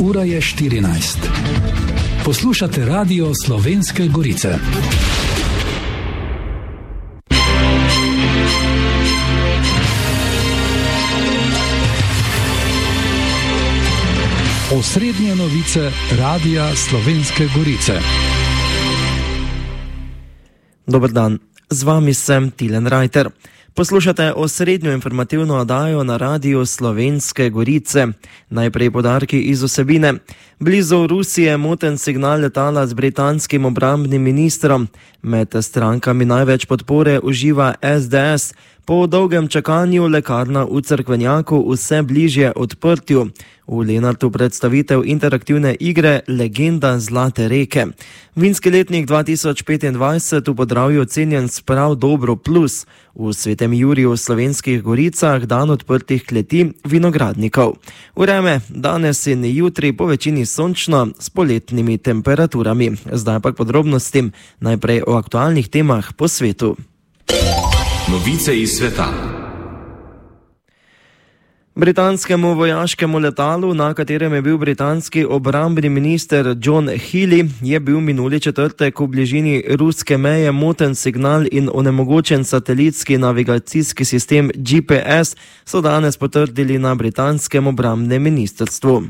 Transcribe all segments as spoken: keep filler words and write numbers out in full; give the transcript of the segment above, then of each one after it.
Ura je štirinajst. Poslušate Radio Slovenske Gorice. Osrednje novice Radia Slovenske Gorice. Dober dan, z vami sem Tilen Rajter. Poslušate osrednjo informativno oddajo na Radiu Slovenske Gorice. Najprej podarki iz vsebine. Blizu Rusije moten signal letala z britanskim obrambnim ministrom. Med strankami največ podpore uživa es de es. Po dolgem čakanju lekarna v Cerkvenjaku vse bližje odprtju. V Lenartu predstavitev interaktivne igre Legenda Zlate reke. Vinski letnik dva tisoč petindvajset v Podravju cenjen s prav dobro plus. V Svetem Juriju v Slovenskih Goricah dan odprtih kleti vinogradnikov. Vreme danes in jutri po večini sončno s poletnimi temperaturami. Zdaj pa k podrobnostim, najprej o aktualnih temah po svetu. Novice iz sveta. Britanskemu vojaškemu letalu, na katerem je bil britanski obrambni minister John Healey, je bil minuli četrtek v bližini ruske meje moten signal in onemogočen satelitski navigacijski sistem G P S, so danes potrdili na britanskem obrambnem ministrstvu.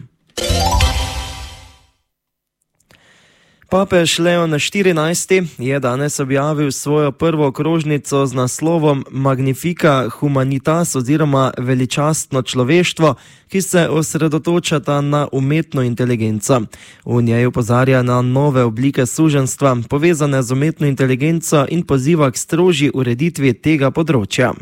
Papež Leon štirinajsti je danes objavil svojo prvo krožnico z naslovom Magnifica Humanitas oziroma Veličastno človeštvo, ki se osredotočata na umetno inteligenco. V njej opozarja na nove oblike suženjstva, povezane z umetno inteligenco in poziva k strožji ureditvi tega področja.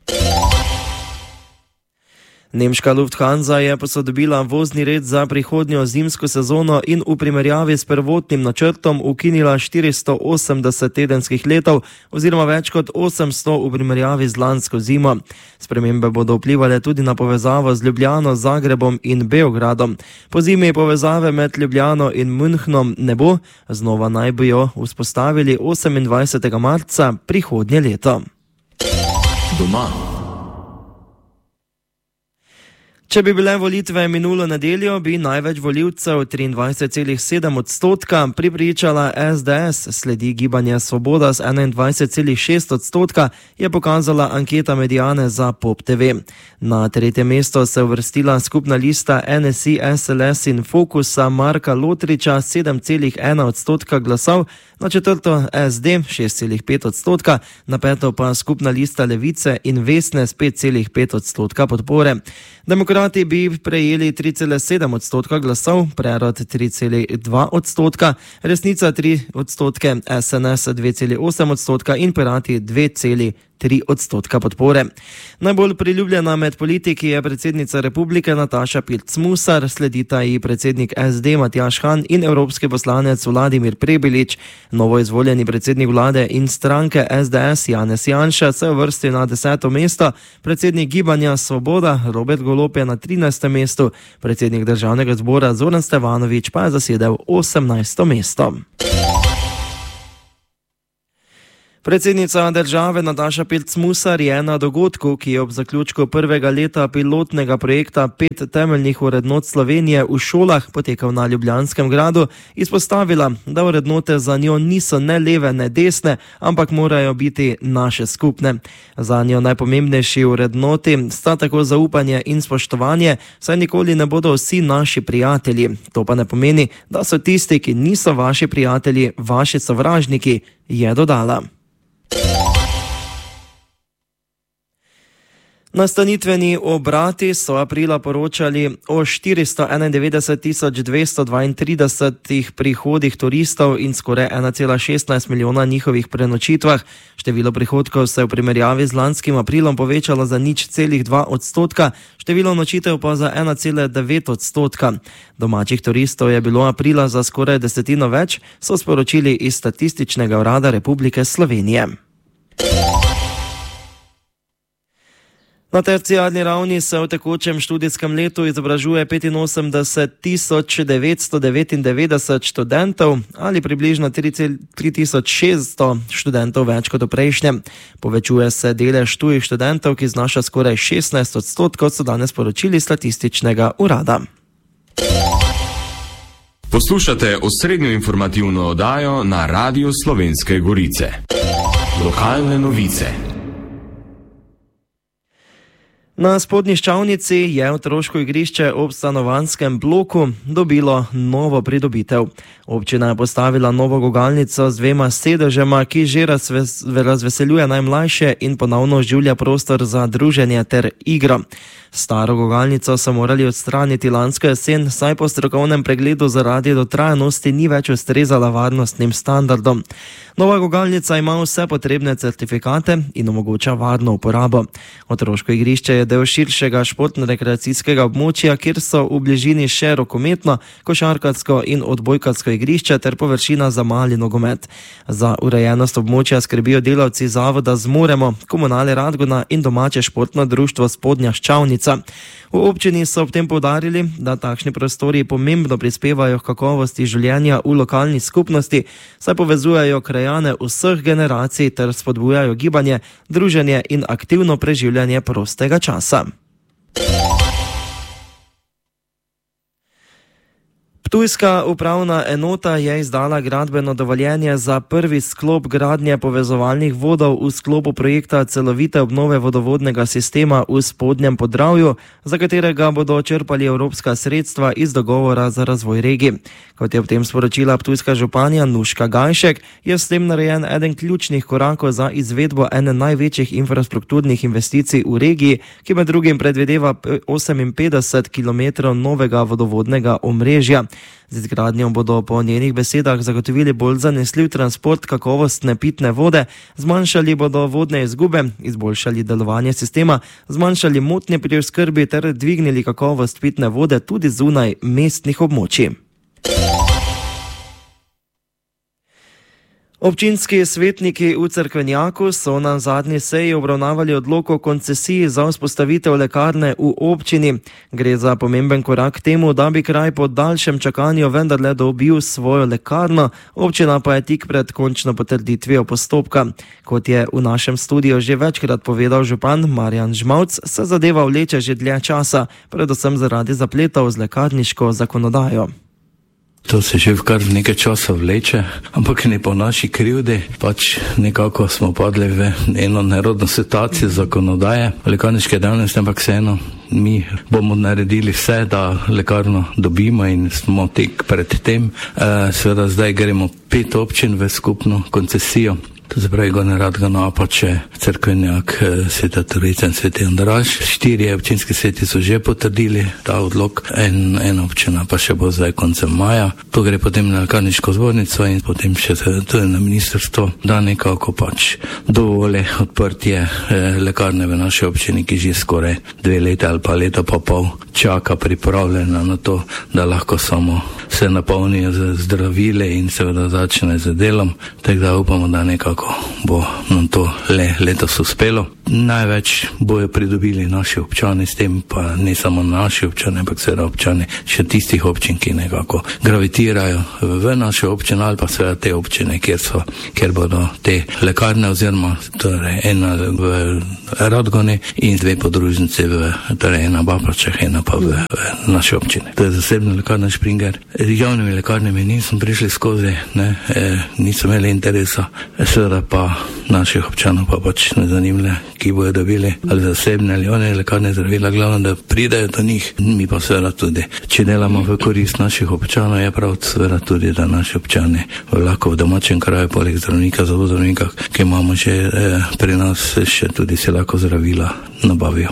Nemška Lufthansa je posodobila vozni red za prihodnjo zimsko sezono in v primerjavi s prvotnim načrtom ukinila štiristo osemdeset tedenskih letov oziroma več kot osemsto v primerjavi z lansko zimo. Spremembe bodo vplivale tudi na povezavo z Ljubljano, Zagrebom in Beogradom. Po zimi povezave med Ljubljano in Münchnom ne bo, znova naj bi jo vzpostavili osemindvajsetega marca prihodnje leto. Doma. Če bi bile volitve minulo nedeljo, bi največ volivcev, triindvajset celih sedem odstotka, pripričala es de es, sledi Gibanje Svoboda z enaindvajset celih šest odstotka, je pokazala anketa Mediane za Pop te ve. Na tretje mesto se uvrstila skupna lista en es i, es el es in Fokusa Marka Lotriča sedem celih ena odstotka glasov, na četrto es de šest celih pet odstotka, na peto pa skupna lista Levice in Vesne s pet celih pet odstotka podpore. Demokrati bi prejeli tri celih sedem odstotka glasov, Prerod tri celih dva odstotka, Resnica tri odstotke, es en es dve celih osem odstotka in Pirati dve celih tri odstotka podpore. Najbolj priljubljena med politiki je predsednica republike Nataša Pirc Musar, sledita ji predsednik es de Matjaž Han in evropski poslanec Vladimir Prebilič. Novo izvoljeni predsednik vlade in stranke es de es Janez Janša se uvrsti na deseto mesto, predsednik Gibanja Svoboda Robert Golob je na trinajstem mestu, predsednik državnega zbora Zoran Stevanović pa je zasedel osemnajsto mesto. Predsednica države Nataša Pirc Musar je na dogodku, ki je ob zaključku prvega leta pilotnega projekta Pet temeljnih vrednot Slovenije v šolah potekal na Ljubljanskem gradu, izpostavila, da vrednote za njo niso ne leve ne desne, ampak morajo biti naše skupne. Za njo najpomembnejši vrednoti sta tako zaupanje in spoštovanje, saj nikoli ne bodo vsi naši prijatelji. To pa ne pomeni, da so tisti, ki niso vaši prijatelji, vaši sovražniki, je dodala. Nastanitveni obrati so aprila poročali o štiristo enaindevetdeset tisoč dvesto dvaintridesetih prihodih turistov in skoraj ena cela šestnajst milijona njihovih prenočitvah. Število prihodkov se je v primerjavi z lanskim aprilom povečalo za nič celih dva odstotka, število nočitev pa za ena cela devet odstotka. Domačih turistov je bilo aprila za skoraj desetino več, so sporočili iz Statističnega urada Republike Slovenije. Na terciarni ravni se v tekočem študijskem letu izobražuje petinosemdeset tisoč devetsto devetindevetdeset študentov ali približno tri tisoč šeststo študentov več kot v prejšnjem. Povečuje se delež tujih študentov, ki znaša skoraj šestnajst odstotkov, so danes poročili Statističnega urada. Poslušate osrednjo informativno oddajo na Radiu Slovenske Gorice. Lokalne novice. Na Spodnji Ščavnici je otroško igrišče ob stanovanjskem bloku dobilo novo pridobitev. Občina je postavila novo gugalnico z dvema sedežema, ki že razves, razveseljuje najmlajše in ponovno oživlja prostor za druženje ter igro. Staro gugalnico so morali odstraniti lansko jesen, saj po strokovnem pregledu zaradi dotrajanosti ni več ustrezala varnostnim standardom. Nova gugalnica ima vse potrebne certifikate in omogoča varno uporabo. Otroško igrišče je del širšega športno-rekreacijskega območja, kjer so v bližini še rokometno, košarkarsko in odbojkarsko igrišče ter površina za mali nogomet. Za urejenost območja skrbijo delavci zavoda Zmoremo, Komunale Radgona in domače športno društvo Spodnja Ščavnica. V občini so ob tem poudarili, da takšni prostori pomembno prispevajo k kakovosti življenja v lokalni skupnosti, saj povezujejo krajane vseh generacij ter spodbujajo gibanje, druženje in aktivno preživljanje prostega časa. Ptujska upravna enota je izdala gradbeno dovoljenje za prvi sklop gradnje povezovalnih vodov v sklopu projekta celovite obnove vodovodnega sistema v Spodnjem Podravju, za katerega bodo črpali evropska sredstva iz dogovora za razvoj regij. Kot je ob tem sporočila ptujska županja Nuška Gajšek, je s tem narejen eden ključnih korakov za izvedbo ene največjih infrastrukturnih investicij v regiji, ki med drugim predvideva oseminpetdeset kilometrov novega vodovodnega omrežja. Z izgradnjo bodo po njenih besedah zagotovili bolj zanesljiv transport kakovostne pitne vode, zmanjšali bodo vodne izgube, izboljšali delovanje sistema, zmanjšali motnje pri oskrbi ter dvignili kakovost pitne vode tudi zunaj mestnih območij. Občinski svetniki v Cerkvenjaku so na zadnji seji obravnavali odlok o koncesiji za vzpostavitev lekarne v občini. Gre za pomemben korak k temu, da bi kraj po daljšem čakanju vendarle dobil svojo lekarno, občina pa je tik pred končno potrditvijo postopka. Kot je v našem studiu že večkrat povedal župan Marjan Žmavc, se zadeva vleče že dlje časa, predvsem zaradi zapletov z lekarniško zakonodajo. To se že v kar nekaj časa vleče, ampak ne po naši krivdi, pač nekako smo padli v eno nerodno situacijo zakonodaje lekarniške dejavnosti, ampak vseeno mi bomo naredili vse, da lekarno dobimo in smo tek pred tem. E, seveda zdaj gremo pet občin v skupno koncesijo. To se pravi Gornja Radgona, Apače, Cerkvenjak, Sveta Trojica in Sveti Andraž. Štirje občinski sveti so že potrdili ta odlok, en, ena občina pa še bo zdaj koncem maja. To gre potem na lekarniško zbornico in potem še tudi na ministrstvo, da nekako pač dovole odprtje eh, lekarne v naši občini, ki že skoraj dve leta ali pa leta pa pol čaka pripravljena na to, da lahko samo se napolnijo z zdravile in seveda začne z delom. Tako da upamo, da nekako bo nam to le letos uspelo. Največ bojo pridobili naši občani, s tem pa ne samo naši občani, ampak seveda občani še tistih občin, ki nekako gravitirajo v naše občine ali pa seveda te občine, kjer so, kjer bodo te lekarne oziroma torej ena v Radgoni in dve podružnice v, torej ena v Apačah, ena pa v, v naši občini. To je zasebna lekarna Springer. Javnimi lekarnami nismo prišli skozi, ne, e, niso imeli interesa, seveda pa naših občanov pa pač ne zanimlja, ki bojo dobili ali zasebne ali one lekarne zdravila, glavno, da pridajo do njih, mi pa seveda tudi. Če delamo v korist naših občanov, je prav seveda tudi, da naši občani lahko v domačem kraju, poleg zdravnika, zobozdravnika, ki imamo že eh, pri nas, še tudi se lahko zdravila nabavijo.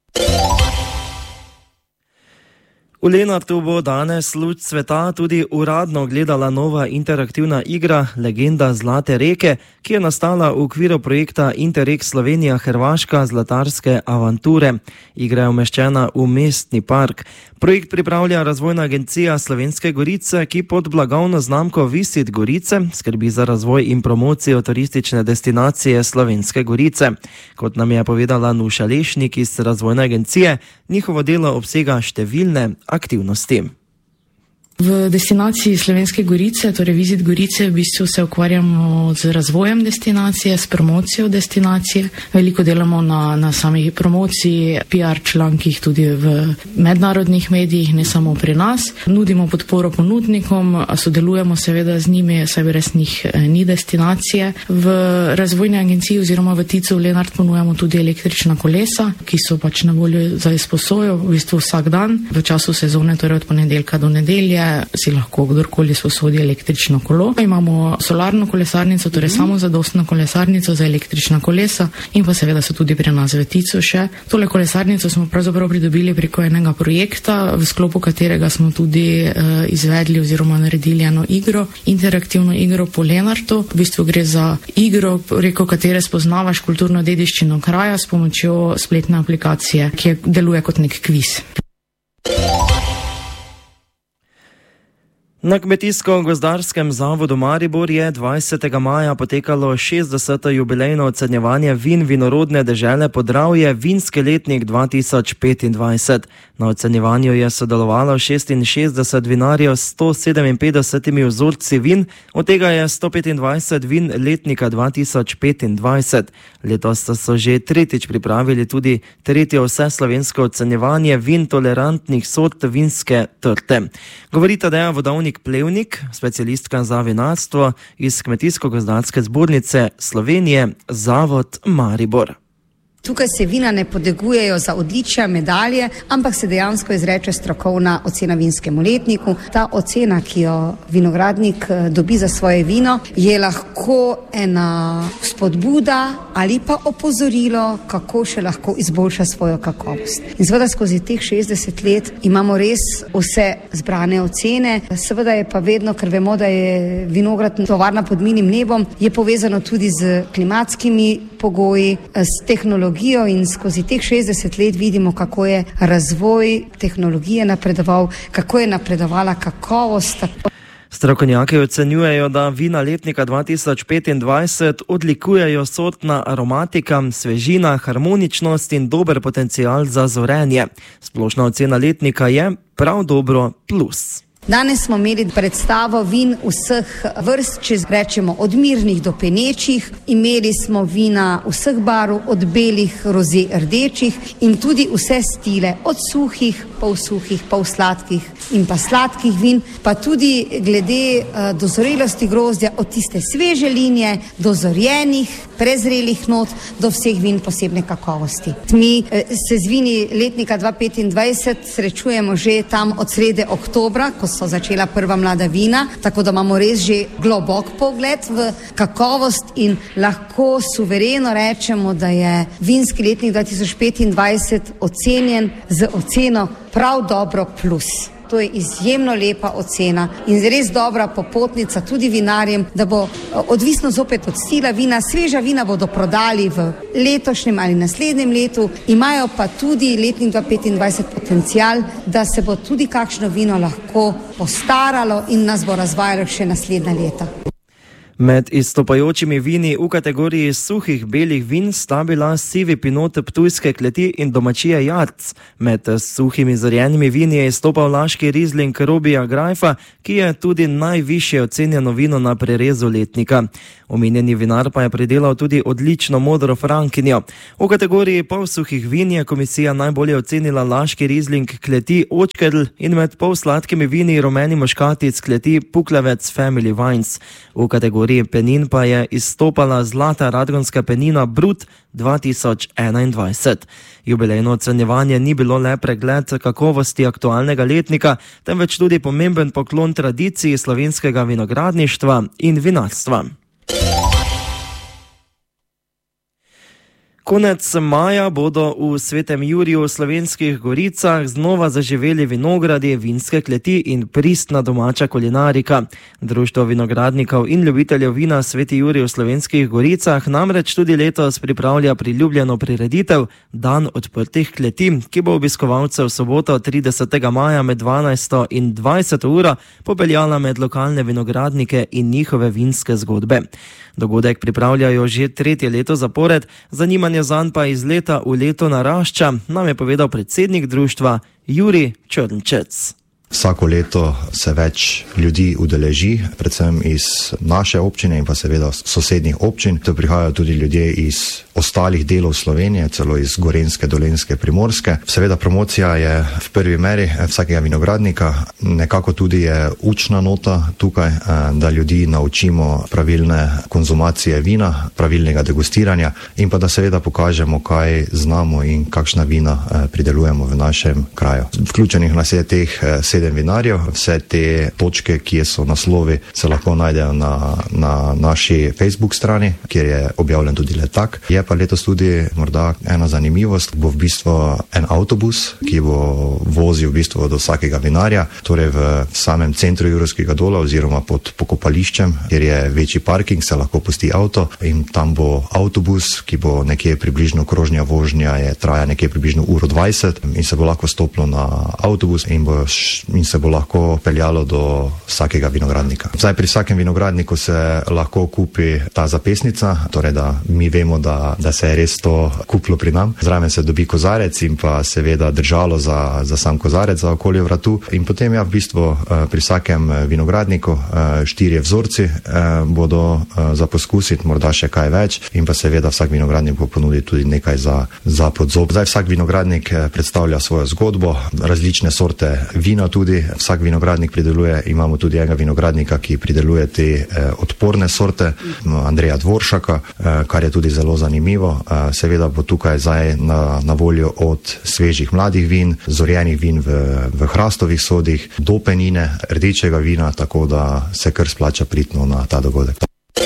V Lenartu bo danes luč sveta tudi uradno gledala nova interaktivna igra Legenda Zlate reke, ki je nastala v okviru projekta Interreg Slovenija-Hrvaška zlatarske avanture. Igra je umeščena v mestni park. Projekt pripravlja Razvojna agencija Slovenske Gorice, ki pod blagovno znamko Visit Gorice skrbi za razvoj in promocijo turistične destinacije Slovenske Gorice. Kot nam je povedala Nuša Lešnik iz Razvojne agencije, njihovo delo obsega številne aktivnosti. V destinaciji Slovenske Gorice, torej Visit Gorice, v bistvu se ukvarjamo z razvojem destinacije, s promocijo destinacije. Veliko delamo na, na samih promociji, P R člankih tudi v mednarodnih medijih, ne samo pri nas. Nudimo podporo ponudnikom, sodelujemo seveda z njimi, saj brez njih ni destinacije. V razvojni agenciji oziroma v Ticu v Lenart ponujamo tudi električna kolesa, ki so pač na voljo za izposojo v bistvu vsak dan. V času sezone, torej od ponedeljka do nedelje, si lahko kdorkoli sposodi električno kolo. Imamo solarno kolesarnico, torej samo zadostno kolesarnico za električna kolesa in pa seveda so tudi pri nas v Ticu še. Tole kolesarnico smo pravzaprav pridobili preko enega projekta, v sklopu katerega smo tudi uh, izvedli oziroma naredili eno igro, interaktivno igro po Lenartu. V bistvu gre za igro, preko katere spoznavaš kulturno dediščino kraja s pomočjo spletne aplikacije, ki deluje kot nek kviz. Na Kmetijsko-gozdarskem zavodu Maribor je dvajsetega maja potekalo šestdeseto jubilejno ocenjevanje vin vinorodne dežele Podravje, vinski letnik dva tisoč petindvajset. Na ocenjevanju je sodelovalo šestinšestdeset vinarjev s sto sedeminpetdesetimi vzorci vin, od tega je sto petindvajset vin letnika dva tisoč petindvajset. Letos so že tretjič pripravili tudi tretje vseslovensko ocenjevanje vin tolerantnih sort vinske trte. Govorita Deja Vodovnik Plevnik, specialistka za vinarstvo iz Kmetijsko-gozdarske zbornice Slovenije, Zavod Maribor. Tukaj se vina ne podegujejo za odličja, medalje, ampak se dejansko izreče strokovna ocena vinskemu letniku. Ta ocena, ki jo vinogradnik dobi za svoje vino, je lahko ena spodbuda ali pa opozorilo, kako še lahko izboljša svojo kakovost. In seveda skozi teh šestdeset let imamo res vse zbrane ocene. Seveda je pa vedno, ker vemo, da je vinograd tovarna pod milim nebom, je povezano tudi z klimatskimi pogoji, s tehnologijo in skozi teh šestdeset let vidimo, kako je razvoj tehnologije napredoval, kako je napredovala kakovost. Strokovnjaki ocenjujejo, da vina letnika dva tisoč petindvajset odlikujejo sortna aromatika, svežina, harmoničnost in dober potencial za zorenje. Splošna ocena letnika je prav dobro plus. Danes smo imeli predstavo vin vseh vrst, če rečemo od mirnih do penečih. Imeli smo vina vseh barv, od belih, roze, rdečih in tudi vse stile, od suhih, pol suhih, pol sladkih in pa sladkih vin, pa tudi glede uh, dozorelosti grozdja, od tiste sveže linije do zorjenih, prezrelih not, do vseh vin posebne kakovosti. Mi uh, se z vini letnika dva tisoč petindvajset srečujemo že tam od srede oktobra, ko so začela prva mlada vina, tako da imamo res že globok pogled v kakovost in lahko suvereno rečemo, da je vinski letnik dva tisoč petindvajset ocenjen z oceno prav dobro plus. To je izjemno lepa ocena in res dobra popotnica tudi vinarjem, da bo odvisno zopet od stila vina. Sveža vina bodo prodali v letošnjem ali naslednjem letu, imajo pa tudi letnik dva tisoč petindvajset potencial, da se bo tudi kakšno vino lahko postaralo in nas bo razvajalo še naslednja leta. Med izstopajočimi vini v kategoriji suhih belih vin sta bila sivi pinot Ptujske kleti in domačije Jarc. Med suhimi zorjenimi vini je izstopal laški Riesling Robija Grajfa, ki je tudi najvišje ocenjeno vino na prerezu letnika. Omenjeni vinar pa je pridelal tudi odlično modro frankinjo. V kategoriji polsuhih vin je komisija najbolje ocenila laški Riesling kleti Očkedl in med polsladkimi vini rumeni muškatic kleti Puklevec Family Wines. V kategoriji penin pa je izstopala zlata radgonska penina Brut dva tisoč enaindvajset. Jubilejno ocenjevanje ni bilo le pregled kakovosti aktualnega letnika, temveč tudi pomemben poklon tradiciji slovenskega vinogradništva in vinarstva. Konec maja bodo v Svetem Juriju v Slovenskih Goricah znova zaživeli vinogradi, vinske kleti in pristna domača kulinarika. Društvo vinogradnikov in ljubiteljev vina Sveti Jurij v Slovenskih Goricah namreč tudi letos pripravlja priljubljeno prireditev Dan odprtih kleti, ki bo obiskovalce v soboto tridesetega maja med dvanajsto in dvajseto uro popeljala med lokalne vinogradnike in njihove vinske zgodbe. Dogodek pripravljajo že tretje leto zapored, zanimanje zanj pa iz leta v leto narašča, nam je povedal predsednik društva Jurij Črnčec. Vsako leto se več ljudi udeleži, predvsem iz naše občine in pa seveda sosednjih občin. To prihajajo tudi ljudje iz ostalih delov Slovenije, celo iz Gorenjske, Dolenjske, Primorske. Seveda promocija je v prvi meri vsakega vinogradnika, nekako tudi je učna nota tukaj, da ljudi naučimo pravilne konzumacije vina, pravilnega degustiranja in pa da seveda pokažemo, kaj znamo in kakšna vina pridelujemo v našem kraju. Vključenih nas je teh sedem vinarjev, vse te točke, ki so naslovi, se lahko najdejo na, na naši Facebook strani, kjer je objavljen tudi letak. Je pa letos tudi morda ena zanimivost, bo v bistvu en avtobus, ki bo vozil v bistvu do vsakega vinarja, torej v samem centru Jurovskega dola oziroma pod pokopališčem, kjer je večji parking, se lahko pusti avto in tam bo avtobus, ki bo nekje približno krožnja vožnja, je traja nekje približno uro dvajset in se bo lahko stopilo na avtobus in, bo, in se bo lahko peljalo do vsakega vinogradnika. Zdaj pri vsakem vinogradniku se lahko kupi ta zapesnica, torej da mi vemo, da, da se je res to kupilo pri nam. Zraven se dobi kozarec in pa seveda držalo za, za sam kozarec za okolje vratu in potem ja v bistvu pri vsakem vinogradniku štirje vzorci bodo za poskusiti, morda še kaj več in pa seveda vsak vinogradnik bo ponudil tudi nekaj za, za podzob. Zdaj vsak vinogradnik predstavlja svojo zgodbo, različne sorte vina tudi, vsak vinogradnik prideluje, imamo tudi enega vinogradnika, ki prideluje te odporne sorte, Andreja Dvoršaka, kar je tudi zelo zanimivo. Seveda bo tukaj zdaj na, na voljo od svežih mladih vin, zorjenih vin v, v hrastovih sodih, do penine, rdečega vina, tako da se kar splača pritno na ta dogodek.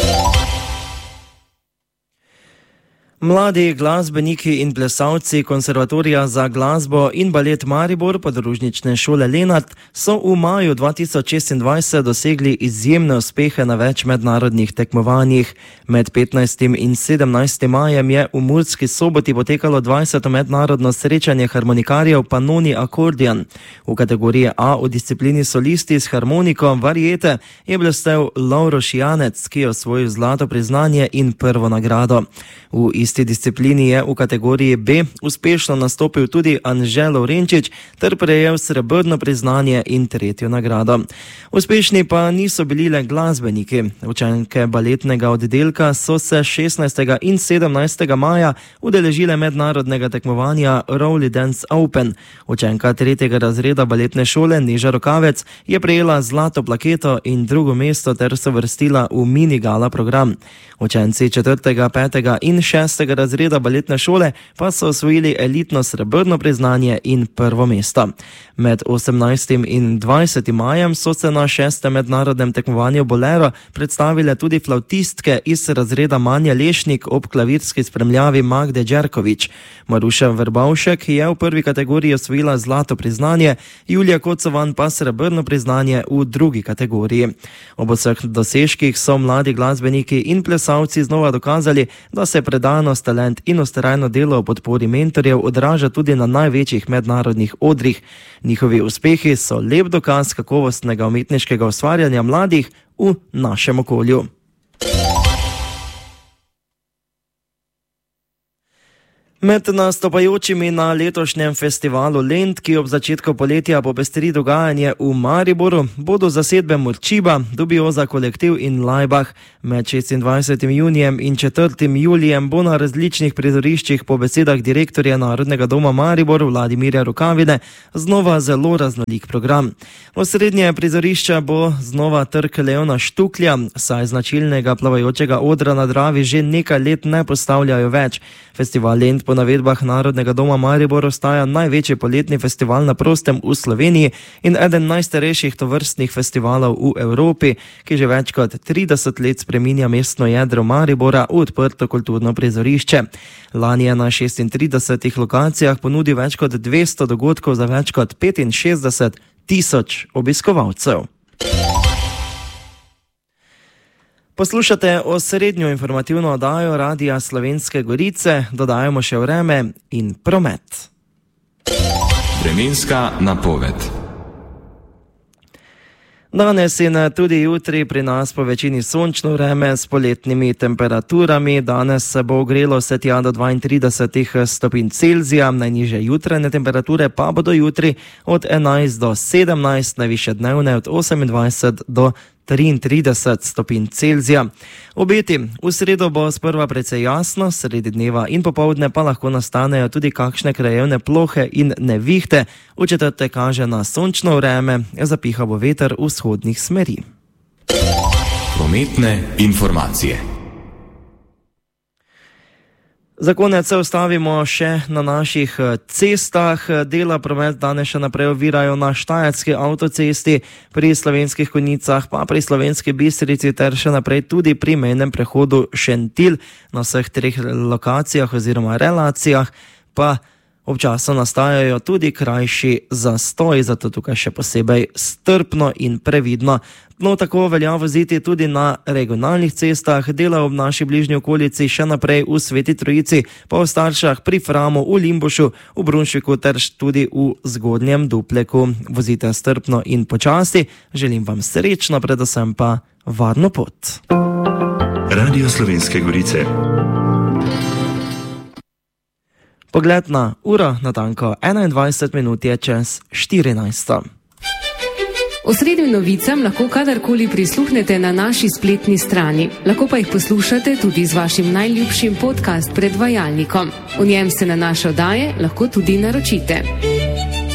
Mladi glasbeniki in plesalci Konservatorija za glasbo in balet Maribor podružnične šole Lenart so v maju dva tisoč šestindvajset dosegli izjemne uspehe na več mednarodnih tekmovanjih. Med petnajstim in sedemnajstim majem je v Murski Soboti potekalo dvajseto mednarodno srečanje harmonikarjev Panoni Akordion. V kategoriji A v disciplini solisti s harmoniko variete je blestel Lovro Šijanec, ki je osvojil zlato priznanje in prvo nagrado. V isti disciplini je v kategoriji B uspešno nastopil tudi Anže Lovrenčič ter prejel srebrno priznanje in tretjo nagrado. Uspešni pa niso bili le glasbeniki. Učenke baletnega oddelka so se šestnajstega in sedemnajstega maja udeležile mednarodnega tekmovanja Rowley Dance Open. Učenka tretjega razreda baletne šole Neža Rokavec je prejela zlato plaketo in drugo mesto ter se vrstila v mini gala program. Učenci četrtega, petega in šestega razreda baletne šole pa so osvojili elitno srebrno priznanje in prvo mesto. Med osemnajstim in dvajsetim majem so se na šestem mednarodnem tekmovanju Bolero predstavile tudi flavtistke iz razreda Manja Lešnik ob klavirski spremljavi Magde Đerković. Maruša Verbavšek je v prvi kategoriji osvojila zlato priznanje, Julija Kocovan pa srebrno priznanje v drugi kategoriji. Ob vseh dosežkih so mladi glasbeniki in plesalci znova dokazali, da se predanost, talent in vztrajno delo ob podpori mentorjev odraža tudi na največjih mednarodnih odrih. Njihovi uspehi so lep dokaz kakovostnega umetniškega ustvarjanja mladih v našem okolju. Med nastopajočimi na letošnjem festivalu Lent, ki ob začetku poletja popestri dogajanje v Mariboru, bodo zasedbe Murčiba, Dubioza kolektiv in Laibach. Med šestindvajsetim junijem in četrtim julijem bo na različnih prizoriščih po besedah direktorja Narodnega doma Maribor Vladimirja Rukavine znova zelo raznolik program. Osrednje prizorišče bo znova trg Leona Štuklja, saj značilnega plavajočega odra na Dravi že nekaj let ne postavljajo več. Festival Lent po navedbah Narodnega doma Maribor ostaja največji poletni festival na prostem v Sloveniji in eden najstarejših tovrstnih festivalov v Evropi, ki že več kot trideset let spreminja mestno jedro Maribora v odprto kulturno prizorišče. Lani je na šestintridesetih lokacijah ponudil več kot dvesto dogodkov za več kot petinšestdeset tisoč obiskovalcev. Poslušate osrednjo informativno oddajo Radia Slovenske Gorice, dodajamo še vreme in promet. Vremenska napoved. Danes in tudi jutri pri nas po večini sončno vreme s poletnimi temperaturami. Danes se bo ogrelo se tja do dvaintrideset stopinj Celzija, najnižje jutranje temperature pa bodo jutri od enajst do sedemnajst, najvišje dnevne od osemindvajset do triintrideset stopinj Celzija. Obeti, v sredo bo sprva precej jasno, sredi dneva in popoldne pa lahko nastanejo tudi kakšne krajevne plohe in nevihte. V četrtek kaže na sončno vreme, zapiha bo veter vzhodnih smeri. Prometne informacije. Za konec se ustavimo še na naših cestah. Dela promet danes še naprej ovirajo na Štajerski avtocesti, pri Slovenskih Konjicah pa pri Slovenski Bistrici ter še naprej tudi pri mejnem prehodu Šentilj. Na vseh treh lokacijah oziroma relacijah pa občasno nastajajo tudi krajši zastoji, zato tukaj še posebej strpno in previdno. No, tako velja voziti tudi na regionalnih cestah. Dela ob naši bližnji okolici še naprej v Sveti Trojici, pa v Staršah, pri Framu, v Limbušu, v Brunšviku ter tudi v Zgodnjem Dupleku. Vozite strpno in počasi. Želim vam srečno, predvsem pa varno pot. Radio Slovenske Gorice. Pogled na uro, natanko enaindvajset minut je čez štirinajsto. Osrednjim novicam lahko kadarkoli prisluhnete na naši spletni strani. Lahko pa jih poslušate tudi z vašim najljubšim podcast predvajalnikom. V njem se na naše oddaje lahko tudi naročite.